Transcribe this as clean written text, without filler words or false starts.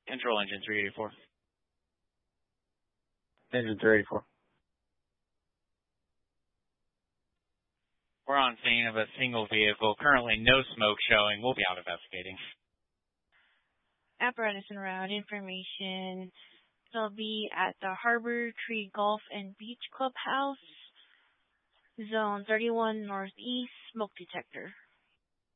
Control engine 384. Engine 384. We're on scene of a single vehicle. Currently no smoke showing. We'll be out investigating. Apparatus en route. Information. They'll be at the Harbor Tree Golf and Beach Clubhouse. Zone 31 Northeast. Smoke detector.